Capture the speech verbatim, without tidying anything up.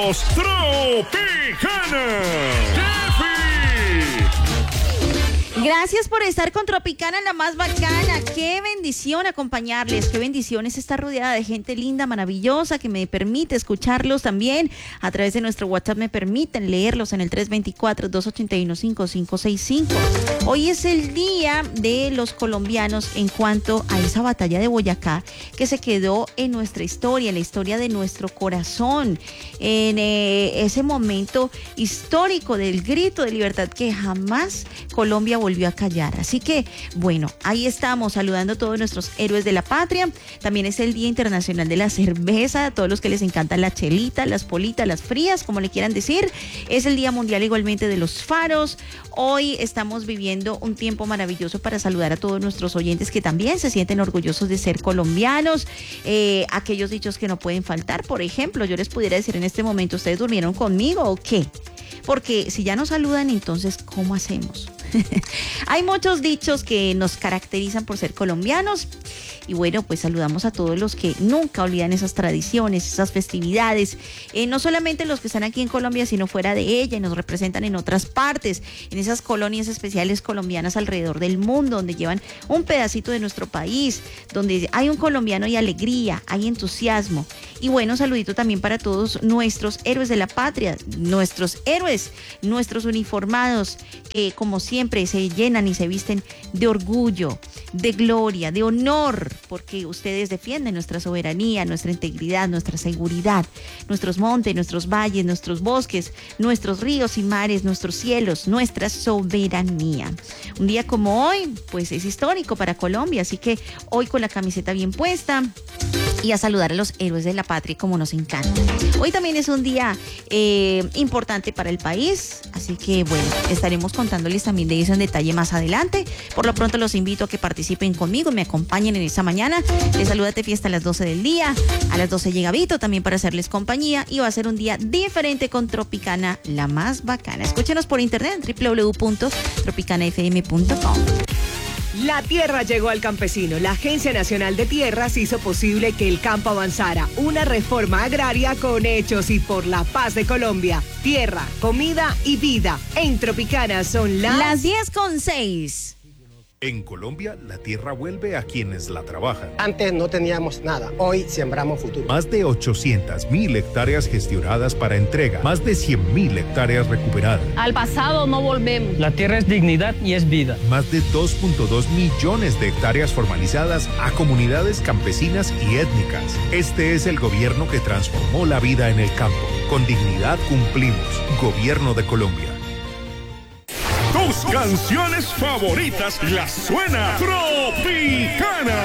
somos Tropicana. Gracias por estar con Tropicana, la más bacana. Qué bendición acompañarles, qué bendición es estar rodeada de gente linda, maravillosa, que me permite escucharlos también a través de nuestro WhatsApp. Me permiten leerlos en el tres dos cuatro, dos ocho uno, cinco cinco seis cinco. Hoy es el día de los colombianos en cuanto a esa batalla de Boyacá que se quedó en nuestra historia, en la historia de nuestro corazón, en eh, ese momento histórico del grito de libertad que jamás Colombia volvió a callar. Así que, bueno, ahí estamos saludando a todos nuestros héroes de la patria. También es el Día Internacional de la Cerveza, a todos los que les encantan la chelita, las politas, las frías, como le quieran decir. Es el Día Mundial igualmente de los faros. Hoy estamos viviendo un tiempo maravilloso para saludar a todos nuestros oyentes que también se sienten orgullosos de ser colombianos. Eh, aquellos dichos que no pueden faltar, por ejemplo, yo les pudiera decir en este momento, ¿ustedes durmieron conmigo o qué? Porque si ya nos saludan, entonces, ¿cómo hacemos? Hay muchos dichos que nos caracterizan por ser colombianos y bueno, pues saludamos a todos los que nunca olvidan esas tradiciones, esas festividades, eh, no solamente los que están aquí en Colombia, sino fuera de ella y nos representan en otras partes, en esas colonias especiales colombianas alrededor del mundo, donde llevan un pedacito de nuestro país, donde hay un colombiano y alegría, hay entusiasmo. Y bueno, saludito también para todos nuestros héroes de la patria, nuestros héroes, nuestros uniformados, que como siempre se llenan y se visten de orgullo, de gloria, de honor, porque ustedes defienden nuestra soberanía, nuestra integridad, nuestra seguridad, nuestros montes, nuestros valles, nuestros bosques, nuestros ríos y mares, nuestros cielos, nuestra soberanía. Un día como hoy, pues es histórico para Colombia, así que hoy con la camiseta bien puesta y a saludar a los héroes de la patria como nos encanta. Hoy también es un día eh, importante para el país, así que bueno, estaremos contándoles también de eso en detalle más adelante. Por lo pronto los invito a que participen conmigo, me acompañen en esta mañana. Les saludate fiesta a las doce del día, a las doce llega Vito también para hacerles compañía y va a ser un día diferente con Tropicana, la más bacana. Escúchenos por internet en doble u doble u doble u punto tropicana f m punto com. La tierra llegó al campesino. La Agencia Nacional de Tierras hizo posible que el campo avanzara. Una reforma agraria con hechos y por la paz de Colombia. Tierra, comida y vida. En Tropicana son las... Las diez con seis. En Colombia, la tierra vuelve a quienes la trabajan. Antes no teníamos nada, hoy sembramos futuro. Más de ochocientas mil hectáreas gestionadas para entrega, más de cien mil hectáreas recuperadas. Al pasado no volvemos. La tierra es dignidad y es vida. Más de dos punto dos millones de hectáreas formalizadas a comunidades campesinas y étnicas. Este es el gobierno que transformó la vida en el campo. Con dignidad cumplimos. Gobierno de Colombia. Tus canciones favoritas las suena Tropicana.